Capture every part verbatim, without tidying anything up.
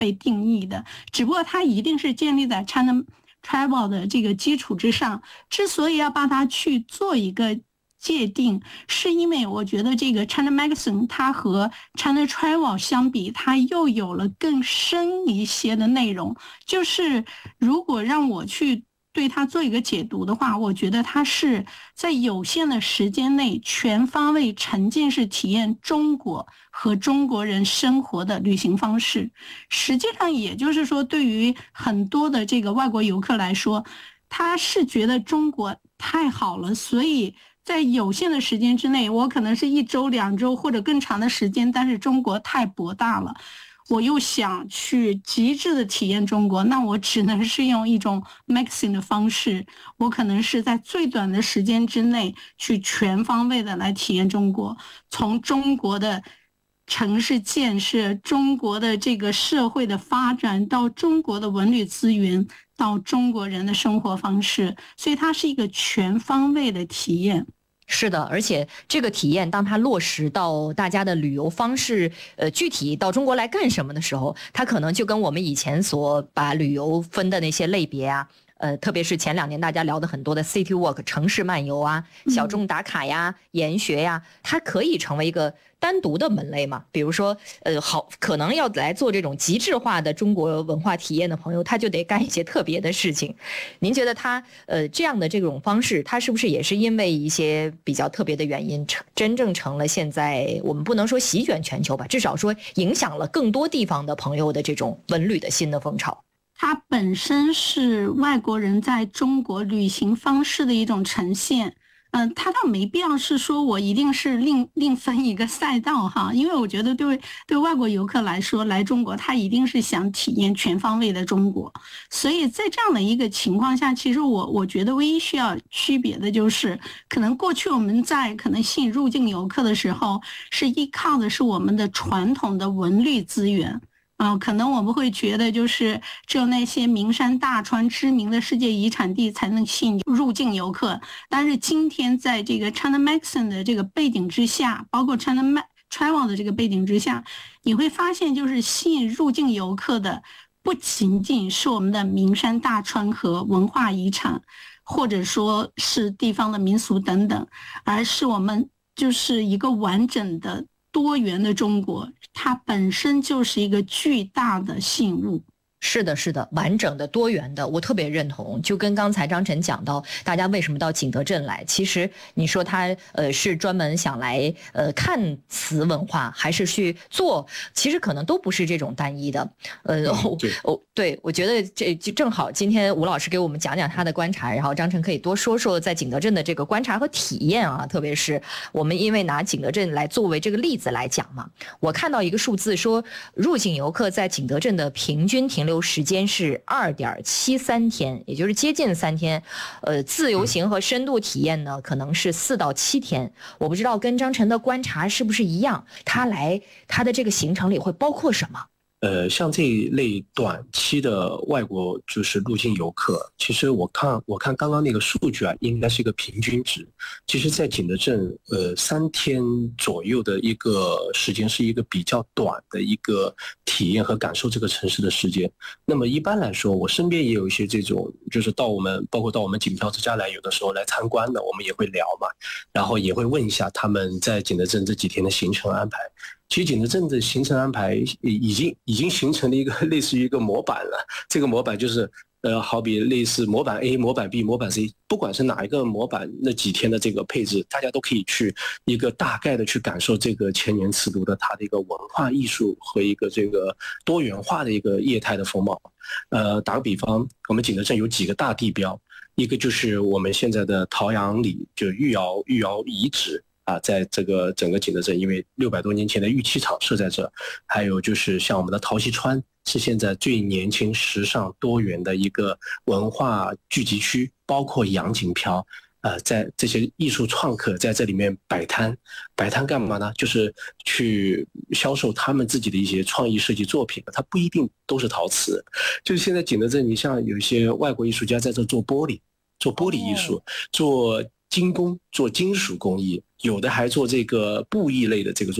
被定义的，只不过它一定是建立在 China Travel 的这个基础之上。之所以要把它去做一个界定，是因为我觉得这个 China Magazine 它和 China Travel 相比，它又有了更深一些的内容。就是如果让我去对它做一个解读的话，我觉得它是在有限的时间内全方位沉浸式体验中国和中国人生活的旅行方式。实际上也就是说，对于很多的这个外国游客来说，他是觉得中国太好了，所以在有限的时间之内，我可能是一周两周或者更长的时间，但是中国太博大了，我又想去极致的体验中国，那我只能是用一种 mixing 的方式，我可能是在最短的时间之内去全方位的来体验中国，从中国的城市建设，中国的这个社会的发展，到中国的文旅资源，到中国人的生活方式，所以它是一个全方位的体验。 是的，而且这个体验当它落实到大家的旅游方式，呃，具体到中国来干什么的时候，它可能就跟我们以前所把旅游分的那些类别啊，呃，特别是前两年大家聊的很多的 city walk 城市漫游啊、小众打卡呀、研学呀，它可以成为一个单独的门类嘛。比如说，呃，好，可能要来做这种极致化的中国文化体验的朋友，他就得干一些特别的事情。您觉得他呃这样的这种方式，他是不是也是因为一些比较特别的原因，真正成了现在我们不能说席卷全球吧，至少说影响了更多地方的朋友的这种文旅的新的风潮？ 它本身是外国人在中国旅行方式的一种呈现。嗯、呃，它倒没必要是说我一定是另另分一个赛道哈，因为我觉得对对外国游客来说，来中国他一定是想体验全方位的中国，所以在这样的一个情况下，其实我我觉得唯一需要区别的就是，可能过去我们在可能吸引入境游客的时候，是依靠的是我们的传统的文旅资源。嗯、呃，可能我们会觉得就是只有那些名山大川、知名的世界遗产地才能吸引入境游客。但是今天在这个 China Magazine 的这个背景之下，包括 China Travel 的这个背景之下，你会发现就是吸引入境游客的不仅仅是我们的名山大川和文化遗产，或者说是地方的民俗等等，而是我们就是一个完整的多元的中国，它本身就是一个巨大的信物。 是的，是的，完整的、多元的，我特别认同。就跟刚才张晨讲到，大家为什么到景德镇来？其实你说他呃是专门想来呃看瓷文化，还是去做？其实可能都不是这种单一的。呃，哦、嗯，哦，对，我觉得这就正好，今天吴老师给我们讲讲他的观察，然后张晨可以多说说在景德镇的这个观察和体验啊。特别是我们因为拿景德镇来作为这个例子来讲嘛，我看到一个数字说，入境游客在景德镇的平均停留时间是 二点七三 天，也就是接近三天。呃，自由行和深度体验呢，可能是四到七天。我不知道跟张晨的观察是不是一样，他来他的这个行程里会包括什么？ 呃，像这一类短期的外国就是入境游客，其实我看我看刚刚那个数据啊，应该是一个平均值。其实，在景德镇，呃，三天左右的一个时间是一个比较短的一个体验和感受这个城市的时间。那么一般来说，我身边也有一些这种，就是到我们包括到我们景漂之家来，有的时候来参观的，我们也会聊嘛，然后也会问一下他们在景德镇这几天的行程安排。其实景德镇的行程安排已经已经形成了一个类似于一个模板了。这个模板就是，呃，好比类似模板 A、模板 B、模板 C， 不管是哪一个模板，那几天的这个配置，大家都可以去一个大概的去感受这个千年瓷炉的它的一个文化艺术和一个这个多元化的一个业态的风貌。呃，打个比方，我们景德镇有几个大地标，一个就是我们现在的陶阳里，就御窑御窑遗址。啊，在这个整个景德镇，因为六百多年前的玉器厂设在这，还有就是像我们的陶溪川，是现在最年轻、时尚、多元的一个文化聚集区，包括洋锦漂，呃，在这些艺术创客在这里面摆摊，摆摊干嘛呢？就是去销售他们自己的一些创意设计作品，它不一定都是陶瓷，就是现在景德镇，你像有一些外国艺术家在这做玻璃，做玻璃艺术，做精工，做金属工艺。有的还做这个布艺类的这个作品，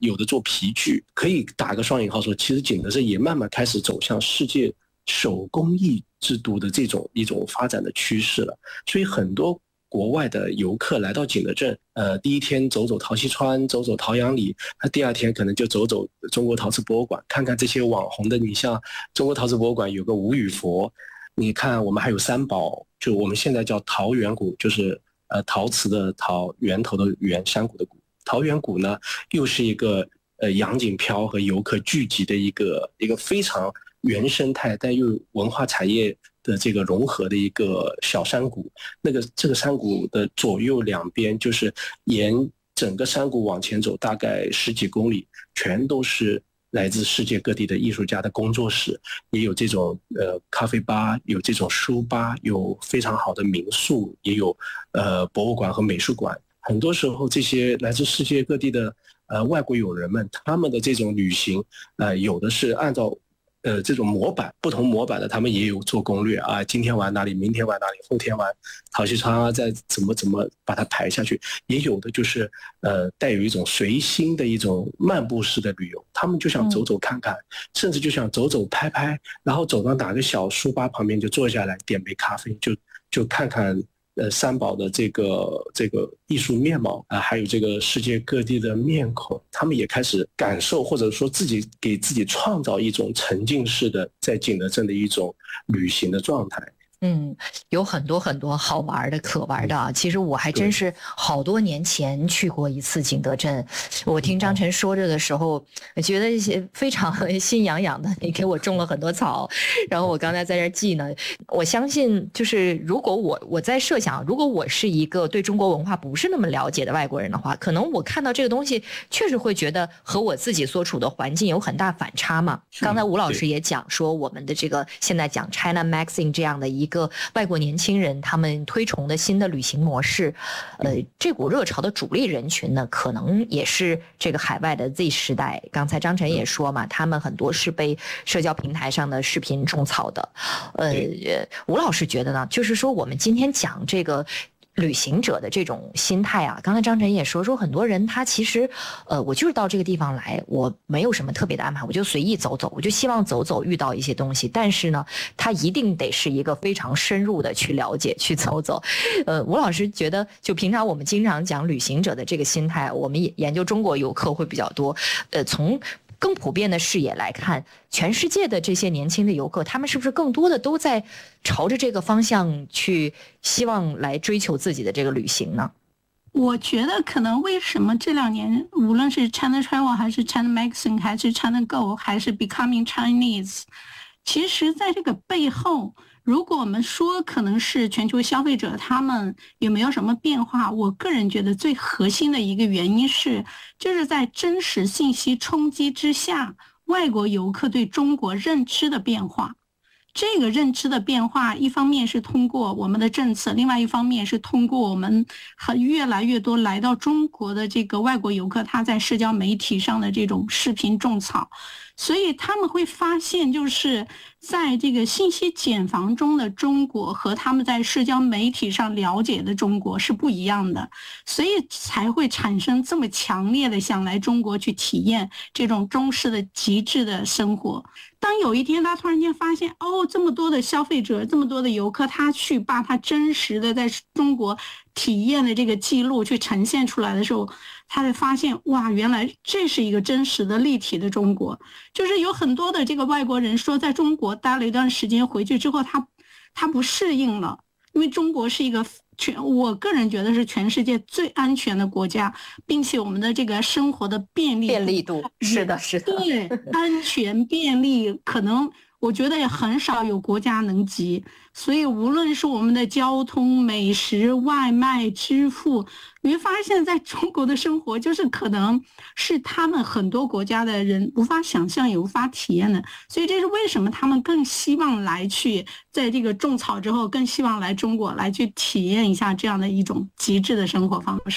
有的做皮具，可以打个双引号说，其实景德镇也慢慢开始走向世界手工艺制度的这种一种发展的趋势了。所以很多国外的游客来到景德镇，呃，第一天走走陶溪川，走走陶阳里，他第二天可能就走走中国陶瓷博物馆，看看这些网红的。你像中国陶瓷博物馆有个吴语佛，你看我们还有三宝，就我们现在叫陶源谷，就是呃陶瓷的陶，源头的源，山谷的谷。陶源谷呢，又是一个呃洋景漂和游客聚集的一个一个非常原生态但又文化产业的这个融合的一个小山谷。那个这个山谷的左右两边，就是沿整个山谷往前走大概十几公里，全都是来自世界各地的艺术家的工作室，也有这种呃咖啡吧，有这种书吧，有非常好的民宿，也有呃博物馆和美术馆。很多时候这些来自世界各地的呃外国友人们，他们的这种旅行呃有的是按照呃这种模板，不同模板的他们也有做攻略啊，今天玩哪里，明天玩哪里，后天玩陶溪川啊，再怎么怎么把它排下去。也有的就是呃带有一种随心的一种漫步式的旅游，他们就想走走看看，嗯、甚至就想走走拍拍，然后走到哪个小书吧旁边就坐下来点杯咖啡，就就看看呃三宝的这个这个艺术面貌啊、呃，还有这个世界各地的面孔，他们也开始感受，或者说自己给自己创造一种沉浸式的在景德镇的一种旅行的状态。 嗯，有很多很多好玩的可玩的啊！其实我还真是好多年前去过一次景德镇。我听张晨说着的时候，我觉得非常心痒痒的。你给我种了很多草，然后我刚才在这记呢。我相信，就是如果我我在设想，如果我是一个对中国文化不是那么了解的外国人的话，可能我看到这个东西，确实会觉得和我自己所处的环境有很大反差嘛。刚才吴老师也讲说，我们的这个现在讲 China Magazine 这样的一个。一个外国年轻人他们推崇的新的旅行模式，呃，这股热潮的主力人群呢，可能也是这个海外的 Z 时代。刚才张晨也说嘛，他们很多是被社交平台上的视频种草的。呃，吴老师觉得呢，就是说我们今天讲这个旅行者的这种心态啊，刚才张晨也说说很多人他其实呃我就是到这个地方来，我没有什么特别的安排，我就随意走走，我就希望走走遇到一些东西，但是呢他一定得是一个非常深入的去了解去走走。呃吴老师觉得就平常我们经常讲旅行者的这个心态，我们研究中国游客会比较多，呃从更普遍的视野来看，全世界的这些年轻的游客，他们是不是更多的都在朝着这个方向去希望来追求自己的这个旅行呢？ 我觉得可能为什么这两年无论是 China Travel 还是 China Magazine 还是 China Go 还是 Becoming Chinese， 其实在这个背后，如果我们说可能是全球消费者他们有没有什么变化，我个人觉得最核心的一个原因是，就是在真实信息冲击之下，外国游客对中国认知的变化。这个认知的变化，一方面是通过我们的政策，另外一方面是通过我们很越来越多来到中国的这个外国游客，他在社交媒体上的这种视频种草，所以他们会发现，就是在这个信息茧房中的中国和他们在社交媒体上了解的中国是不一样的，所以才会产生这么强烈的想来中国去体验这种中式的极致的生活。当有一天他突然间发现，哦，这么多的消费者，这么多的游客，他去把他真实的在中国体验的这个记录去呈现出来的时候，他会发现，哇，原来这是一个真实的立体的中国。就是有很多的这个外国人说，在中国待了一段时间，回去之后他他不适应了，因为中国是一个全，我个人觉得是全世界最安全的国家，并且我们的这个生活的便利便利度是的是的， 对，安全便利，可能我觉得也很少有国家能及。所以无论是我们的交通、美食、外卖、支付，你会发现在中国的生活就是可能是他们很多国家的人无法想象也无法体验的。所以这是为什么他们更希望来去在这个种草之后更希望来中国来去体验一下这样的一种极致的生活方式。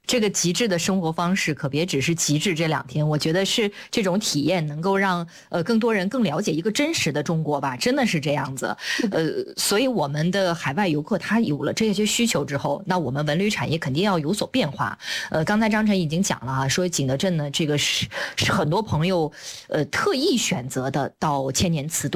这个极致的生活方式可别只是极致这两天，我觉得是这种体验能够让呃更多人更了解一个真实的中国吧，真的是这样子。呃，所以我们的海外游客他有了这些需求之后，那我们文旅产业肯定要有所变化。呃，刚才张晨已经讲了啊，说景德镇呢，这个是是很多朋友呃特意选择的到千年词